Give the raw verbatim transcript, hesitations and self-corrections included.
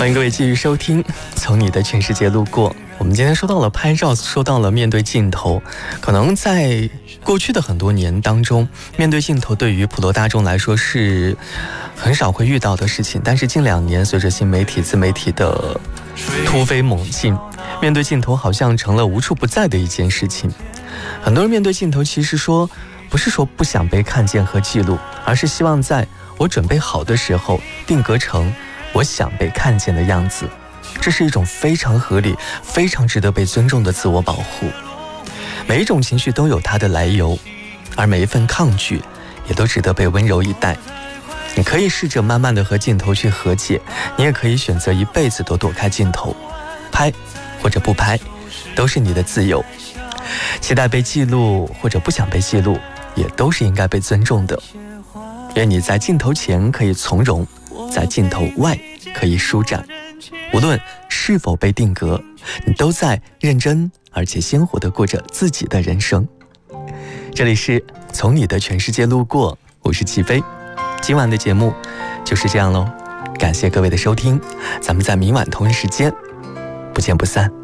欢迎各位继续收听《从你的全世界路过》。我们今天说到了拍照，说到了面对镜头。可能在过去的很多年当中，面对镜头对于普罗大众来说是很少会遇到的事情。但是近两年，随着新媒体、自媒体的突飞猛进，面对镜头好像成了无处不在的一件事情。很多人面对镜头，其实说不是说不想被看见和记录，而是希望在我准备好的时候定格成我想被看见的样子。这是一种非常合理、非常值得被尊重的自我保护。每一种情绪都有它的来由，而每一份抗拒也都值得被温柔以待。你可以试着慢慢的和镜头去和解，你也可以选择一辈子都躲开镜头，拍或者不拍都是你的自由。期待被记录或者不想被记录，也都是应该被尊重的。愿你在镜头前可以从容，在镜头外可以舒展。无论是否被定格，你都在认真而且鲜活地过着自己的人生。这里是从你的全世界路过，我是齐飞。今晚的节目就是这样咯，感谢各位的收听，咱们在明晚同一时间不见不散。